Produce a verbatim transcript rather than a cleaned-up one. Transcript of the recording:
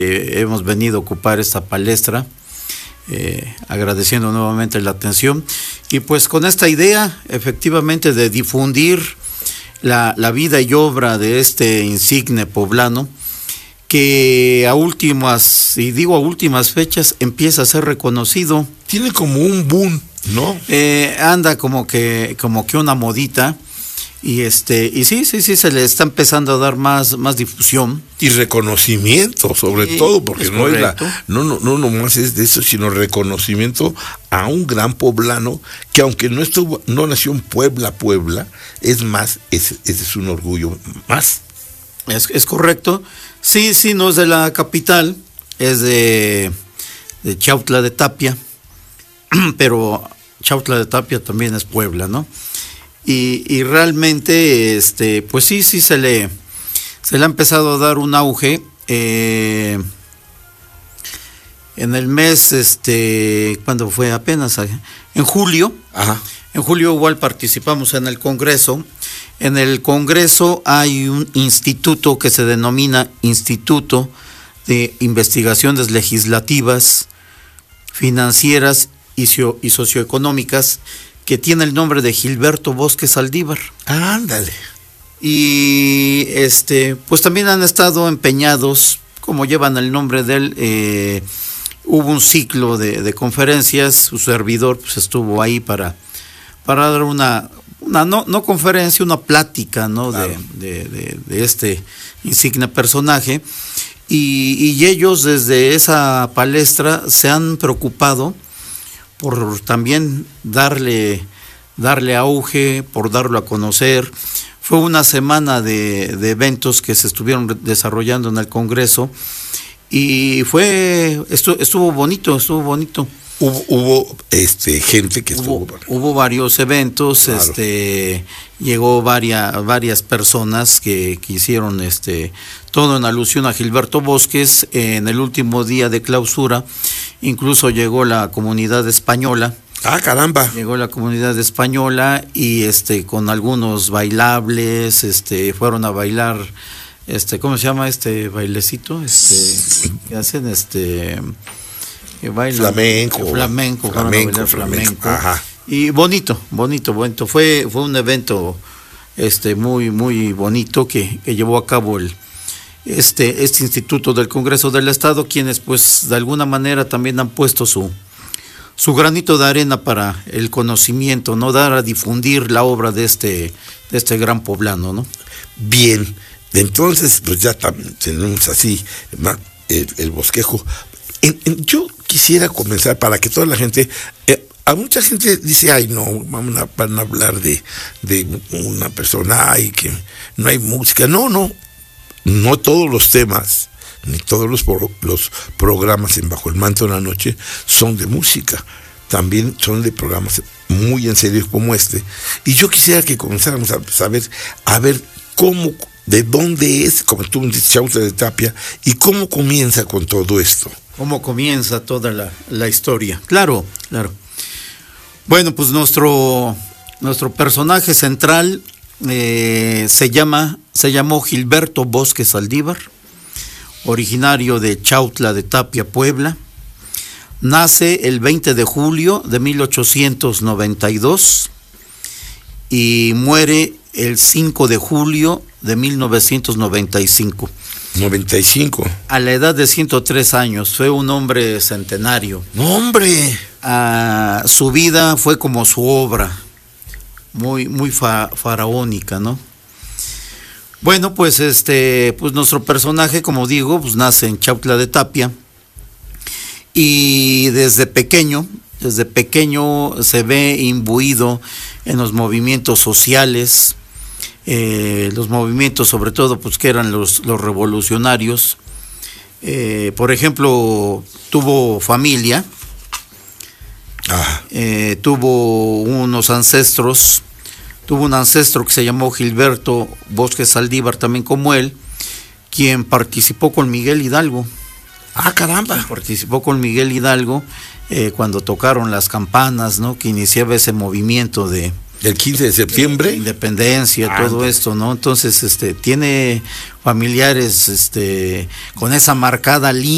Eh, hemos venido a ocupar esta palestra, eh, agradeciendo nuevamente la atención y pues con esta idea efectivamente de difundir la, la vida y obra de este insigne poblano que a últimas, y digo a últimas fechas, empieza a ser reconocido. Tiene como un boom, ¿no? Eh, anda como que, como que una modita. Y este, y sí, sí, sí, se le está empezando a dar más, más difusión. Y reconocimiento, sobre sí, todo, porque es no es la, no, no, no nomás es de eso, sino reconocimiento a un gran poblano que aunque no estuvo, no nació en Puebla, Puebla, es más, ese, ese es un orgullo más. Es, es correcto. Sí, sí, no es de la capital, es de, de Chautla de Tapia, pero Chautla de Tapia también es Puebla, ¿no? Y, y realmente, este, pues sí, sí se le, se le ha empezado a dar un auge. Eh, en el mes, este, ¿cuándo fue? Apenas en julio. Ajá. En julio igual participamos en el Congreso. En el Congreso hay un instituto que se denomina Instituto de Investigaciones Legislativas, Financieras y, socio- y Socioeconómicas, que tiene el nombre de Gilberto Bosque Saldívar. Ándale. Y este, pues también han estado empeñados, como llevan el nombre de él, eh, hubo un ciclo de, de conferencias, su servidor pues estuvo ahí para, para dar una, una no, no conferencia, una plática, ¿no? Claro. de, de, de, de este insigne personaje. Y, y ellos desde esa palestra se han preocupado por también darle, darle auge, por darlo a conocer. Fue una semana de, de eventos que se estuvieron desarrollando en el Congreso y fue, estuvo, estuvo bonito, estuvo bonito. Hubo, hubo este, gente que estuvo... Hubo, hubo varios eventos, claro. este, llegó varias, varias personas que, que hicieron este, todo en alusión a Gilberto Bosques. En el último día de clausura, incluso llegó la comunidad española. Ah, caramba. Llegó la comunidad española y este, con algunos bailables, este, fueron a bailar, este, ¿cómo se llama este bailecito? Este, que hacen este... Que bailan, flamenco, flamenco, flamenco, flamenco, flamenco. Ajá. Y bonito, bonito, bonito. Fue, fue un evento, este, muy, muy bonito que, que llevó a cabo el, este, este Instituto del Congreso del Estado, quienes, pues, de alguna manera también han puesto su, su granito de arena para el conocimiento, no dar a difundir la obra de este, de este gran poblano, ¿no? Bien, entonces, pues ya tenemos así el, el bosquejo. En, en, yo quisiera comenzar para que toda la gente, eh, a mucha gente dice, ay no, vamos a, van a hablar de, de una persona, ay que no hay música, no, no, no todos los temas, ni todos los, pro, los programas en Bajo el Manto de la Noche son de música, también son de programas muy en serio como este, y yo quisiera que comenzáramos a saber, a ver cómo, de dónde es, como tú dices, Chautla de Tapia, y cómo comienza con todo esto. ¿Cómo comienza toda la, la historia? Claro, claro. Bueno, pues nuestro, nuestro personaje central eh, se llama, se llamó Gilberto Bosque Saldívar, originario de Chautla de Tapia, Puebla. Nace el veinte de julio de mil ochocientos noventa y dos y muere el cinco de julio de mil novecientos noventa y cinco. noventa y cinco. A la edad de ciento tres años, fue un hombre centenario. ¡No, hombre! Ah, su vida fue como su obra, muy, muy fa- faraónica, ¿no? Bueno, pues este, pues nuestro personaje, como digo, pues nace en Chautla de Tapia y desde pequeño, desde pequeño se ve imbuido en los movimientos sociales. Eh, los movimientos sobre todo pues que eran los, los revolucionarios. Eh, por ejemplo, tuvo familia, ah. eh, tuvo unos ancestros, tuvo un ancestro que se llamó Gilberto Bosque Saldívar, también como él, quien participó con Miguel Hidalgo. Ah, caramba. Participó con Miguel Hidalgo eh, cuando tocaron las campanas, ¿no? Que iniciaba ese movimiento de del quince de septiembre, independencia, ah, todo esto, ¿no? Entonces, este, tiene familiares, este, con esa marcada línea